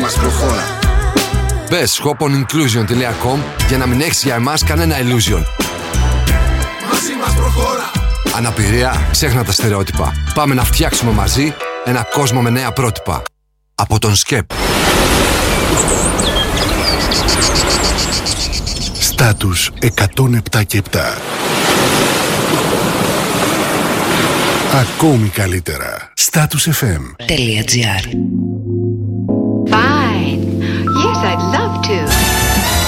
μας προχώρα. Μπες shoponinclusion.com για να μην έχεις για εμάς κανένα illusion. Μαζί μας προχώρα. Αναπηρία, ξέχνα τα στερεότυπα. Πάμε να φτιάξουμε μαζί ένα κόσμο με νέα πρότυπα. Από τον ΣΚΕΠ. Στάτους 107 και 7. Ακόμη καλύτερα. Status FM.gr. Fine. Yes, I'd love